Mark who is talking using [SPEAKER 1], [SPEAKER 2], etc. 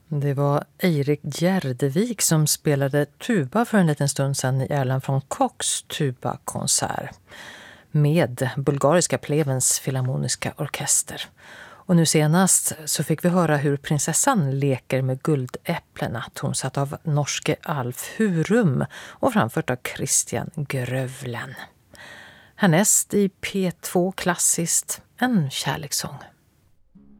[SPEAKER 1] Det var Eirik Gärdevik som spelade tuba för en liten stund sedan i Erland från Kochs tubakonsert med Bulgariska Plevens Filharmoniska Orkester. Och nu senast så fick vi höra hur prinsessan leker med guldäpplena, tonsatt av norske Alf Hurum och framfört av Christian Grövlen. Härnäst i P2 klassiskt, en kärlekssång.